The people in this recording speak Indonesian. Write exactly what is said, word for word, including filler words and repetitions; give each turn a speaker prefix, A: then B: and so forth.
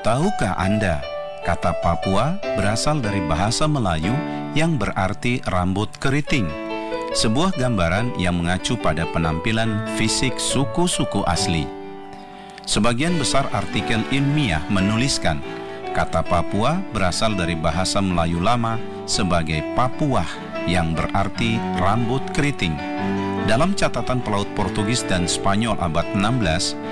A: Tahukah Anda, kata Papua berasal dari bahasa Melayu yang berarti rambut keriting, sebuah gambaran yang mengacu pada penampilan fisik suku-suku asli. Sebagian besar artikel ilmiah menuliskan kata Papua berasal dari bahasa Melayu lama sebagai Papuah yang berarti rambut keriting. Dalam catatan pelaut Portugis dan Spanyol abad enam belas,